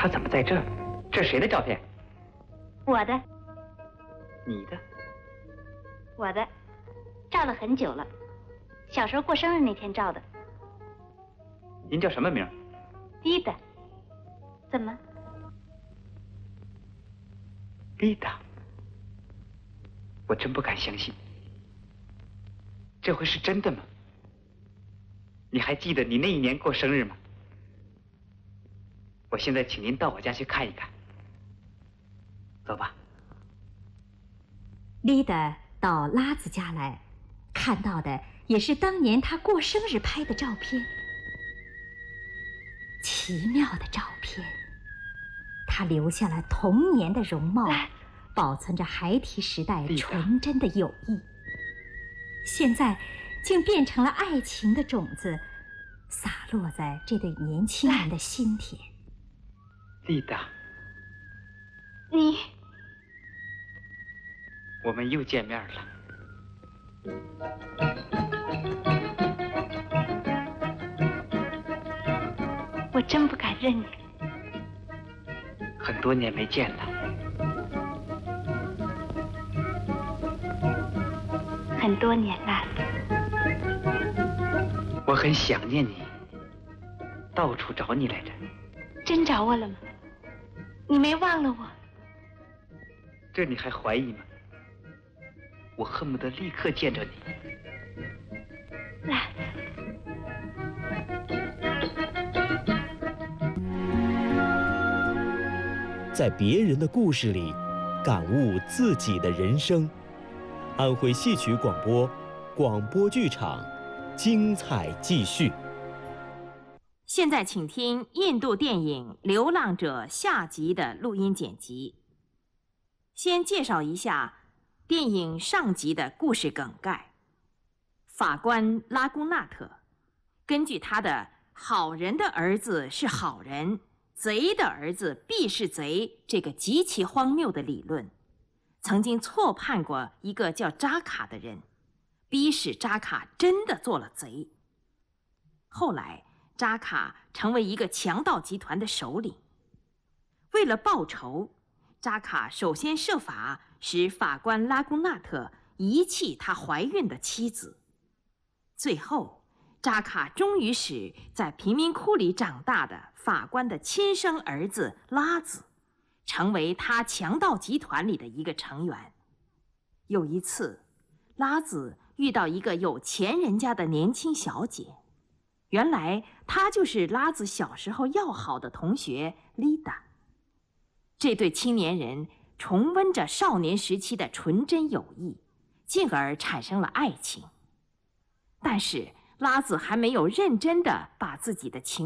他怎么在这儿？这是谁的照片？ 我的。 你的？ 我的，照了很久了，小时候过生日那天照的。 您叫什么名？ 丽达。怎么？ 丽达，我真不敢相信，这回是真的吗？你还记得你那一年过生日吗？我现在请您到我家去看一看，走吧。 丽达到拉子家来，看到的也是当年他过生日拍的照片。奇妙的照片，他留下了童年的容貌，保存着孩提时代纯真的友谊。现在竟变成了爱情的种子，洒落在这对年轻人的心田。 丽达， 你， 我们又见面了。 我真不敢认你。 很多年没见了。 很多年了。 我很想念你，到处找你来着。 真找我了吗？你没忘了我？ 这你还怀疑吗？我恨不得立刻见着你。 来。 在别人的故事里，感悟自己的人生。安徽戏曲广播，广播剧场，精彩继续。 现在请听印度电影《流浪者》下集的录音剪辑。先介绍一下电影上集的故事梗概。法官拉贡纳特根据他的“好人的儿子是好人，贼的儿子必是贼”这个极其荒谬的理论，曾经错判过一个叫扎卡的人，逼使扎卡真的做了贼。后来扎卡成为一个强盗集团的首领。为了报仇，扎卡首先设法使法官拉贡纳特遗弃他怀孕的妻子。最后，扎卡终于使在贫民窟里长大的法官的亲生儿子拉子成为他强盗集团里的一个成员。有一次，拉子遇到一个有钱人家的年轻小姐，原来她就是拉子小时候要好的同学丽达。这对青年人重温着少年时期的纯真友谊，进而产生了爱情。但是拉子还没有认真地把自己的情